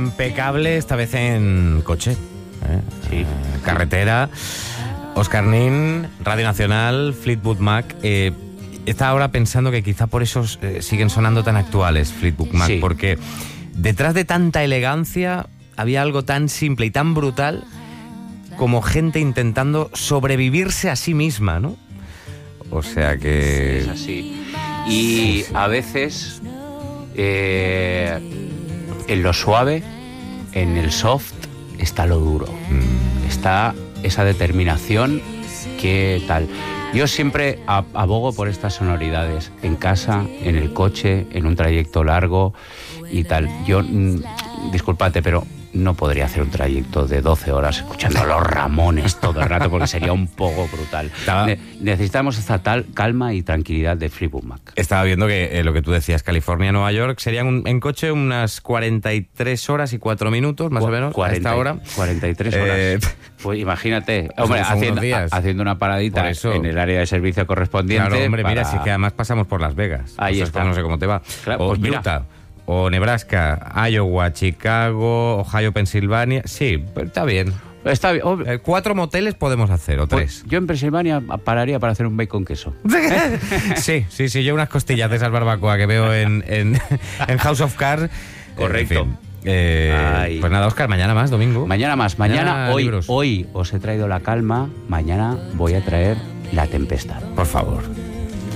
impecable, esta vez en coche. Sí. Carretera. Óscar Nin, Radio Nacional, Fleetwood Mac. Estaba ahora pensando que quizá por eso siguen sonando tan actuales Fleetwood Mac, Sí. porque detrás de tanta elegancia había algo tan simple y tan brutal como gente intentando sobrevivirse a sí misma, ¿no? O sea que... Es así. Y a veces, en lo suave, en el soft, está lo duro. Está esa determinación que tal. Yo siempre abogo por estas sonoridades, en casa, en el coche, en un trayecto largo y tal. Yo, discúlpate, pero no podría hacer un trayecto de 12 horas escuchando a los Ramones todo el rato, porque sería un poco brutal. Necesitamos esta tal calma y tranquilidad de Fleetwood Mac. Estaba viendo que lo que tú decías, California-Nueva York, serían en coche unas 43 horas y 4 minutos, más o menos, a esta hora. 43 horas. Pues imagínate, hombre, haciendo una paradita en el área de servicio correspondiente. Claro, hombre, mira, si es que además pasamos por Las Vegas. Ahí está. No sé cómo te va. Claro, O pues Utah, o Nebraska, Iowa, Chicago, Ohio, Pensilvania. Sí, pues está bien. Está bien. 4 moteles podemos hacer, o 3. Pues yo en Pensilvania pararía para hacer un bacon queso. Sí, yo unas costillas de esas barbacoa que veo en House of Cards. Correcto. En fin. Pues nada, Óscar, mañana más, domingo. Mañana más. Mañana libros. Hoy os he traído la calma. Mañana voy a traer la tempestad. Por favor.